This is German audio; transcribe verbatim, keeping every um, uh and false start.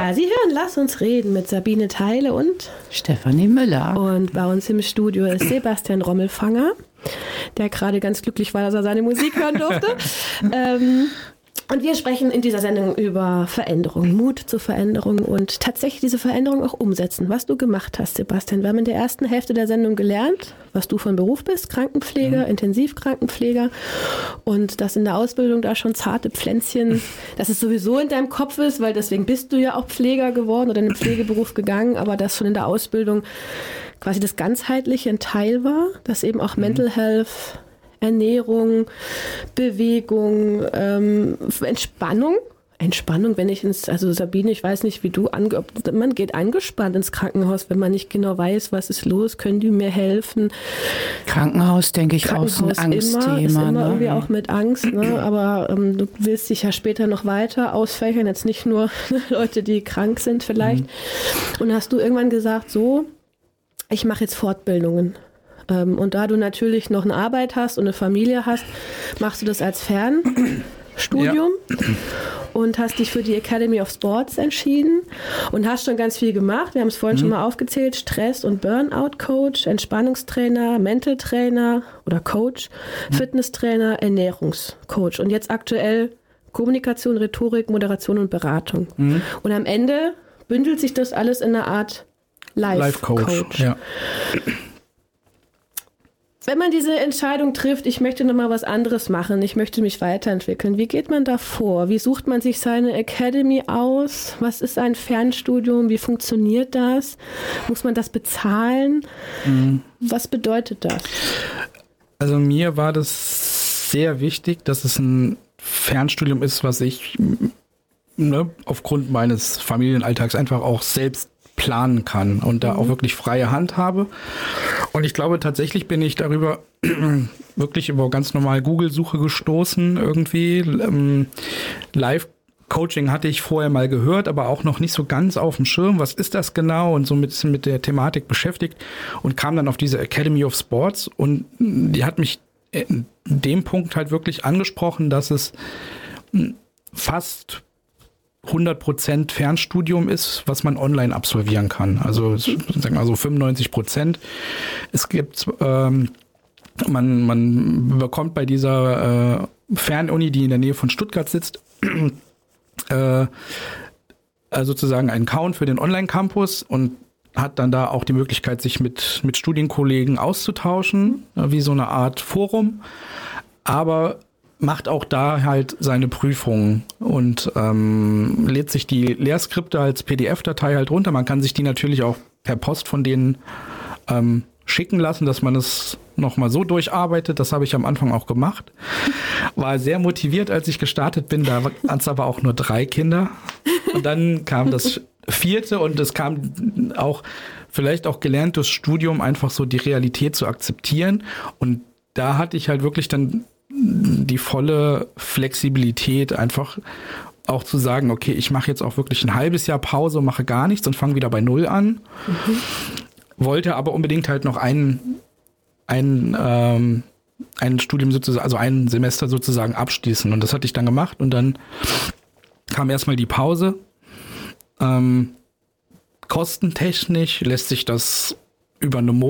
Ja, Sie hören Lass uns reden mit Sabine Theile und Stefanie Müller. Und bei uns im Studio ist Sebastian Rommelfanger, der gerade ganz glücklich war, dass er seine Musik hören durfte. ähm, Und wir sprechen in dieser Sendung über Veränderung, Mut zur Veränderung und tatsächlich diese Veränderung auch umsetzen. Was du gemacht hast, Sebastian. Wir haben in der ersten Hälfte der Sendung gelernt, was du von Beruf bist, Krankenpfleger, mhm. Intensivkrankenpfleger, und dass in der Ausbildung da schon zarte Pflänzchen, dass es sowieso in deinem Kopf ist, weil deswegen bist du ja auch Pfleger geworden oder in den Pflegeberuf gegangen, aber dass schon in der Ausbildung quasi das Ganzheitliche ein Teil war, dass eben auch mhm. Mental Health, Ernährung, Bewegung, ähm, Entspannung. Entspannung, wenn ich ins, also Sabine, ich weiß nicht, wie du, ange, man geht angespannt ins Krankenhaus, wenn man nicht genau weiß, was ist los, können die mir helfen? Krankenhaus, denke ich, Krankenhaus auch ein Angstthema. Immer, ist immer ne? irgendwie auch mit Angst, ne? Aber ähm, du willst dich ja später noch weiter ausfächern, jetzt nicht nur Leute, die krank sind vielleicht. Mhm. Und hast du irgendwann gesagt, so, ich mache jetzt Fortbildungen. Und da du natürlich noch eine Arbeit hast und eine Familie hast, machst du das als Fernstudium ja. und hast dich für die Academy of Sports entschieden und hast schon ganz viel gemacht. Wir haben es vorhin mhm. schon mal aufgezählt. Stress- und Burnout-Coach, Entspannungstrainer, Mental-Trainer oder Coach, mhm. Fitnesstrainer, Ernährungscoach und jetzt aktuell Kommunikation, Rhetorik, Moderation und Beratung. Mhm. Und am Ende bündelt sich das alles in einer Art Life-Coach. Life-Coach. Ja. Wenn man diese Entscheidung trifft, ich möchte nochmal was anderes machen, ich möchte mich weiterentwickeln, wie geht man da vor? Wie sucht man sich seine Academy aus? Was ist ein Fernstudium? Wie funktioniert das? Muss man das bezahlen? Mhm. Was bedeutet das? Also mir war das sehr wichtig, dass es ein Fernstudium ist, was ich ne, aufgrund meines Familienalltags einfach auch selbst planen kann und da mhm. auch wirklich freie Hand habe. Und ich glaube, tatsächlich bin ich darüber wirklich über ganz normal Google-Suche gestoßen irgendwie. Ähm, Live-Coaching hatte ich vorher mal gehört, aber auch noch nicht so ganz auf dem Schirm. Was ist das genau? Und so ein bisschen mit der Thematik beschäftigt und kam dann auf diese Academy of Sports und die hat mich in dem Punkt halt wirklich angesprochen, dass es fast hundert Prozent Fernstudium ist, was man online absolvieren kann. Also sagen wir mal so fünfundneunzig Prozent. Es gibt, ähm, man, man bekommt bei dieser äh, Fernuni, die in der Nähe von Stuttgart sitzt, äh, also sozusagen einen Account für den Online-Campus und hat dann da auch die Möglichkeit, sich mit, mit Studienkollegen auszutauschen, wie so eine Art Forum. Aber macht auch da halt seine Prüfungen und ähm, lädt sich die Lehrskripte als P D F-Datei halt runter. Man kann sich die natürlich auch per Post von denen ähm, schicken lassen, dass man es nochmal so durcharbeitet. Das habe ich am Anfang auch gemacht. War sehr motiviert, als ich gestartet bin. Da waren es aber auch nur drei Kinder. Und dann kam das vierte und es kam auch vielleicht auch gelernt durchs Studium, einfach so die Realität zu akzeptieren. Und da hatte ich halt wirklich dann die volle Flexibilität, einfach auch zu sagen, okay, ich mache jetzt auch wirklich ein halbes Jahr Pause und mache gar nichts und fange wieder bei Null an. Mhm. Wollte aber unbedingt halt noch ein, ein, ähm, ein Studium sozusagen, also ein Semester sozusagen abschließen. Und das hatte ich dann gemacht und dann kam erstmal die Pause. Ähm, kostentechnisch lässt sich das über eine